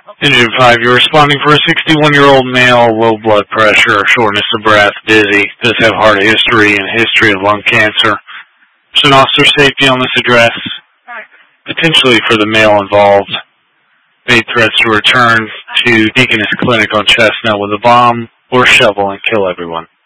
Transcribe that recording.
Engine 5, you're responding for a 61-year-old male, low blood pressure, shortness of breath, dizzy, does have heart history and history of lung cancer. There's an officer safety on this address, potentially for the male involved. Made threats to return to Deaconess Clinic on Chestnut with a bomb or shovel and kill everyone.